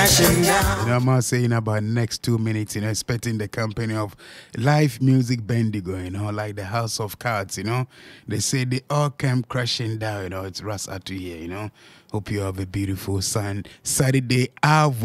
crashing down. You know, I'm saying about next 2 minutes, you know, expecting the company of live music Bendigo, you know, like the House of Cards, you know. They say they all came crashing down, you know. It's Ras Atu here, you know. Hope you have a beautiful Saturday.